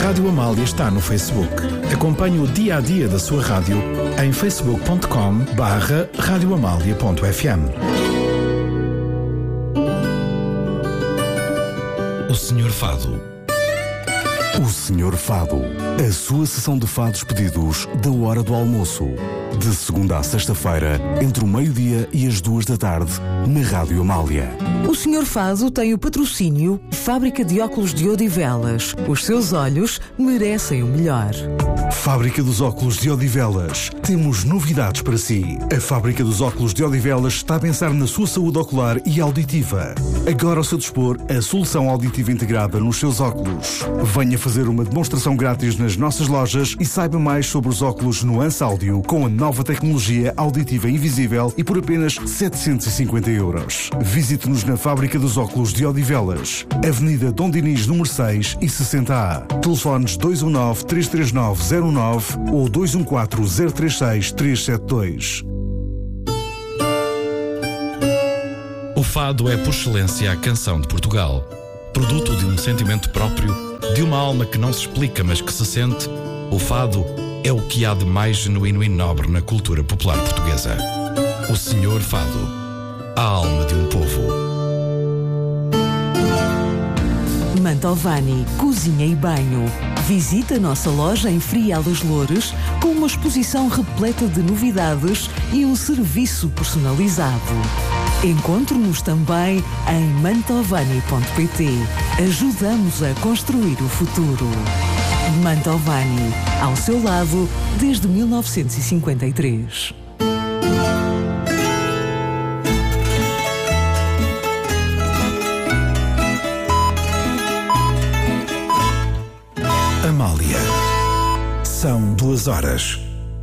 Rádio Amália está no Facebook. Acompanhe o dia-a-dia da sua rádio em facebook.com/radioamalia.fm. O Senhor Fado. O Senhor Fado, a sua sessão de fados pedidos da hora do almoço. De segunda a sexta-feira, entre o meio-dia e as 2 da tarde, na Rádio Amália. O Senhor Fado tem o patrocínio Fábrica de Óculos de Odivelas. Os seus olhos merecem o melhor. Fábrica dos Óculos de Odivelas. Temos novidades para si. A Fábrica dos Óculos de Odivelas está a pensar na sua saúde ocular e auditiva. Agora ao seu dispor, a solução auditiva integrada nos seus óculos. Venha fazer uma demonstração grátis nas nossas lojas e saiba mais sobre os óculos Nuance Áudio com a nova tecnologia auditiva invisível e por apenas 750 €. Visite-nos na Fábrica dos Óculos de Odivelas, Avenida Dom Dinis, número 6 e 60A. Telefones 219-339-09 ou 214-036-372. O fado é, por excelência, a canção de Portugal. Produto de um sentimento próprio, de uma alma que não se explica, mas que se sente, o fado é o que há de mais genuíno e nobre na cultura popular portuguesa. O Senhor Fado, a alma de um povo. Mantovani, cozinha e banho. Visite a nossa loja em Frial dos Loures com uma exposição repleta de novidades e um serviço personalizado. Encontre-nos também em mantovani.pt. Ajudamos a construir o futuro. Mantovani, ao seu lado desde 1953. Amália. São 2 horas.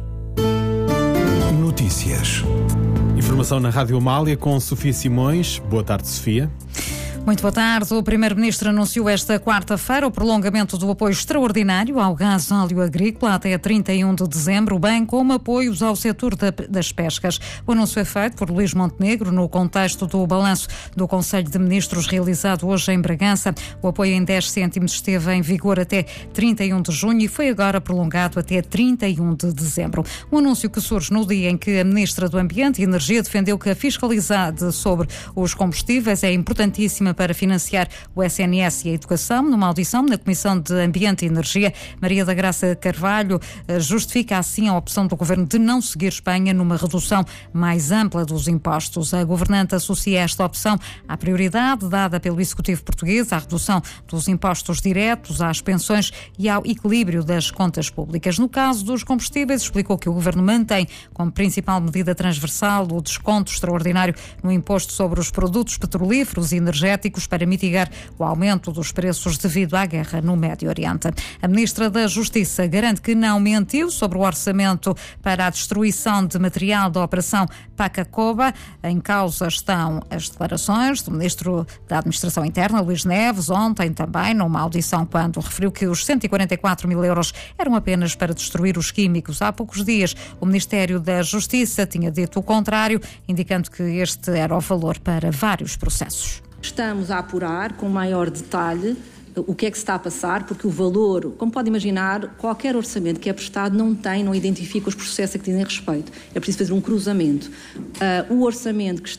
Notícias. Informação na Rádio Amália com Sofia Simões. Boa tarde, Sofia. Muito boa tarde. O Primeiro-Ministro anunciou esta quarta-feira o prolongamento do apoio extraordinário ao gasóleo agrícola até 31 de dezembro, bem como apoios ao setor das pescas. O anúncio é feito por Luís Montenegro no contexto do balanço do Conselho de Ministros realizado hoje em Bragança. O apoio em 10 cêntimos esteve em vigor até 31 de junho e foi agora prolongado até 31 de dezembro. Um anúncio que surge no dia em que a Ministra do Ambiente e Energia defendeu que a fiscalidade sobre os combustíveis é importantíssima para financiar o SNS e a educação. Numa audição na Comissão de Ambiente e Energia, Maria da Graça Carvalho justifica assim a opção do Governo de não seguir Espanha numa redução mais ampla dos impostos. A governante associa esta opção à prioridade dada pelo Executivo português, à redução dos impostos diretos, às pensões e ao equilíbrio das contas públicas. No caso dos combustíveis, explicou que o Governo mantém como principal medida transversal o desconto extraordinário no imposto sobre os produtos petrolíferos e energéticos para mitigar o aumento dos preços devido à guerra no Médio Oriente. A Ministra da Justiça garante que não mentiu sobre o orçamento para a destruição de material da Operação Pacacoba. Em causa estão as declarações do Ministro da Administração Interna, Luís Neves, ontem também, numa audição, quando referiu que os 144 mil euros eram apenas para destruir os químicos. Há poucos dias, o Ministério da Justiça tinha dito o contrário, indicando que este era o valor para vários processos. Estamos a apurar com maior detalhe o que é que se está a passar, porque o valor, como pode imaginar, qualquer orçamento que é prestado não identifica os processos a que dizem respeito. É preciso fazer um cruzamento. O orçamento que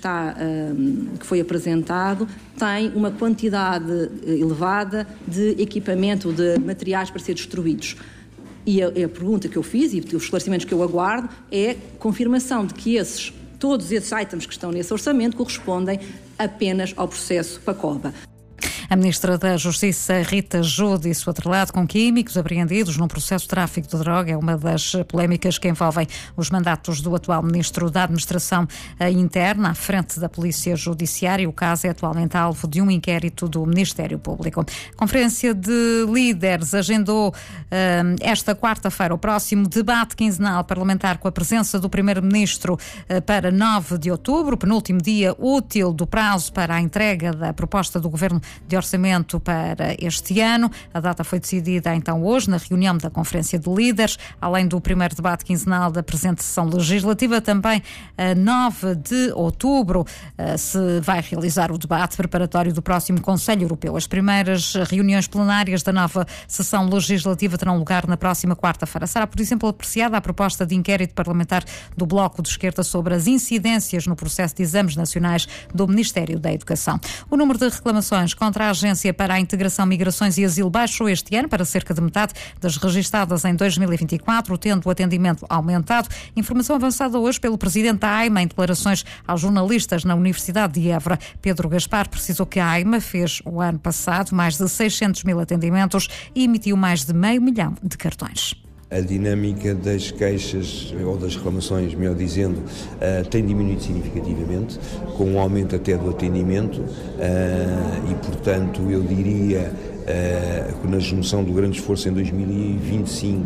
foi apresentado tem uma quantidade elevada de equipamento, de materiais para ser destruídos. E a pergunta que eu fiz e os esclarecimentos que eu aguardo é confirmação de que todos esses itens que estão nesse orçamento correspondem apenas ao processo Pacoba. A Ministra da Justiça, Rita Ju, disse o outro lado com químicos apreendidos num processo de tráfico de droga. É uma das polémicas que envolvem os mandatos do atual Ministro da Administração Interna à frente da Polícia Judiciária. O caso é atualmente alvo de um inquérito do Ministério Público. A Conferência de Líderes agendou esta quarta-feira o próximo debate quinzenal parlamentar com a presença do Primeiro-Ministro para 9 de outubro, penúltimo dia útil do prazo para a entrega da proposta do Governo de orçamento para este ano. A data foi decidida então hoje na reunião da Conferência de Líderes. Além do primeiro debate quinzenal da presente sessão legislativa, também a 9 de outubro se vai realizar o debate preparatório do próximo Conselho Europeu. As primeiras reuniões plenárias da nova sessão legislativa terão lugar na próxima quarta-feira. Será, por exemplo, apreciada a proposta de inquérito parlamentar do Bloco de Esquerda sobre as incidências no processo de exames nacionais do Ministério da Educação. O número de reclamações contra a Agência para a Integração, Migrações e Asilo baixou este ano para cerca de metade das registadas em 2024, tendo o atendimento aumentado. Informação avançada hoje pelo presidente da AIMA em declarações aos jornalistas na Universidade de Évora. Pedro Gaspar precisou que a AIMA fez o ano passado mais de 600 mil atendimentos e emitiu mais de 500 mil de cartões. A dinâmica das queixas, ou das reclamações, melhor dizendo, tem diminuído significativamente, com um aumento até do atendimento e, portanto, eu diria que na junção do grande esforço em 2025,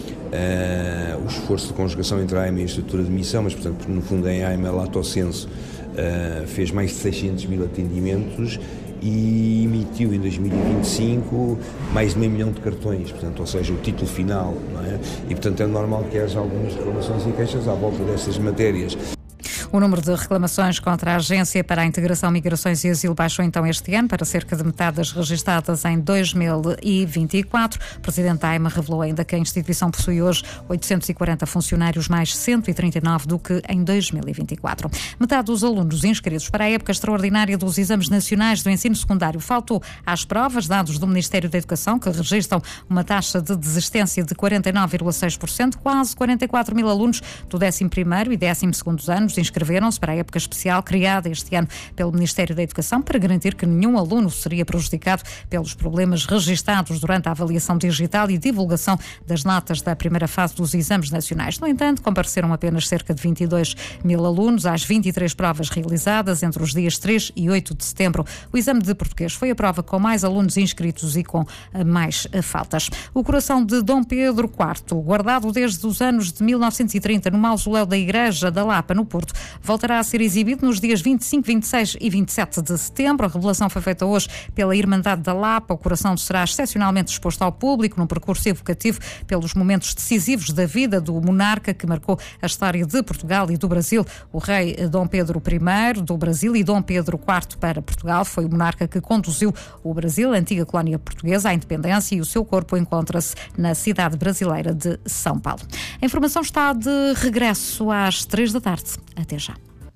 o esforço de conjugação entre a AIMA e a estrutura de missão, mas, portanto, no fundo, a AIMA, lato sensu, fez mais de 600 mil atendimentos e emitiu em 2025 mais de 500 mil de cartões, portanto, ou seja, o título final, não é? E, portanto, é normal que haja algumas reclamações e queixas à volta dessas matérias. O número de reclamações contra a Agência para a Integração, Migrações e Asilo baixou então este ano para cerca de metade das registadas em 2024. O presidente da AIMA revelou ainda que a instituição possui hoje 840 funcionários, mais 139 do que em 2024. Metade dos alunos inscritos para a época extraordinária dos exames nacionais do ensino secundário faltou às provas, dados do Ministério da Educação, que registram uma taxa de desistência de 49,6%. Quase 44 mil alunos do 11º e 12º anos inscreveram-se para a época especial criada este ano pelo Ministério da Educação para garantir que nenhum aluno seria prejudicado pelos problemas registados durante a avaliação digital e divulgação das notas da primeira fase dos exames nacionais. No entanto, compareceram apenas cerca de 22 mil alunos às 23 provas realizadas entre os dias 3 e 8 de setembro. O exame de português foi a prova com mais alunos inscritos e com mais faltas. O coração de Dom Pedro IV, guardado desde os anos de 1930 no mausoléu da Igreja da Lapa, no Porto, voltará a ser exibido nos dias 25, 26 e 27 de setembro. A revelação foi feita hoje pela Irmandade da Lapa. O coração será excepcionalmente exposto ao público num percurso evocativo pelos momentos decisivos da vida do monarca que marcou a história de Portugal e do Brasil. O rei Dom Pedro I do Brasil e Dom Pedro IV para Portugal foi o monarca que conduziu o Brasil, a antiga colónia portuguesa, à independência, e o seu corpo encontra-se na cidade brasileira de São Paulo. A informação está de regresso às 3 da tarde. Até já.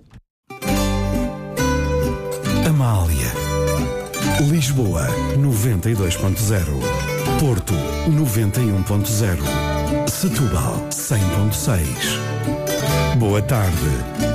Amália. Lisboa 92.0. Porto 91.0. Setúbal 100.6. Boa tarde.